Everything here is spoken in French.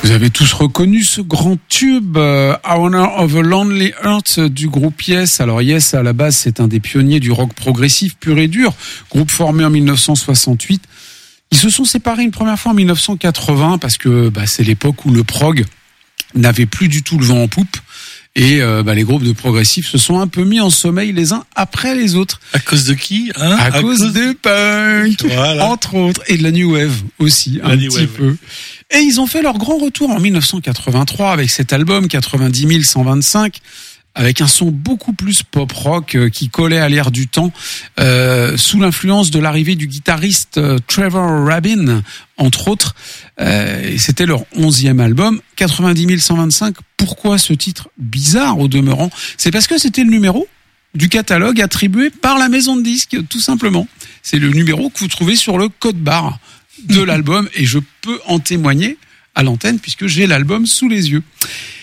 Vous avez tous reconnu ce grand tube, Honor of a Lonely Heart du groupe Yes. Alors Yes, à la base, c'est un des pionniers du rock progressif pur et dur, groupe formé en 1968. Ils se sont séparés une première fois en 1980 parce que c'est l'époque où le prog n'avait plus du tout le vent en poupe. Et les groupes de progressifs se sont un peu mis en sommeil les uns après les autres. À cause de qui, hein? À cause de punk, voilà. Entre autres, et de la new wave aussi, un petit peu. Et ils ont fait leur grand retour en 1983 avec cet album 90 125, avec un son beaucoup plus pop rock qui collait à l'air du temps, sous l'influence de l'arrivée du guitariste Trevor Rabin, entre autres. Et c'était leur 11e album, 90 125. Pourquoi ce titre bizarre au demeurant? C'est parce que c'était le numéro du catalogue attribué par la maison de disques, tout simplement. C'est le numéro que vous trouvez sur le code barre de l'album, et je peux en témoigner à l'antenne puisque j'ai l'album sous les yeux.